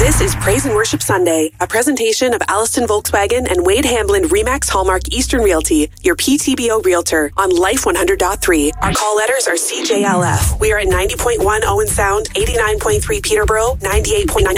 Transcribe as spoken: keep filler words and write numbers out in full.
This is Praise and Worship Sunday, a presentation of Alliston Volkswagen and Wade Hamblin Remax Hallmark Eastern Realty, your P T B O Realtor on Life one hundred point three. Our call letters are C J L F. We are at ninety point one Owen Sound, eighty-nine point three Peterborough, ninety-eight point nine